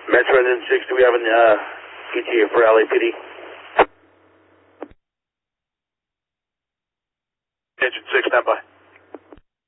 Metro Engine 6, do we have an ETA for LAPD? Engine 6, stand by.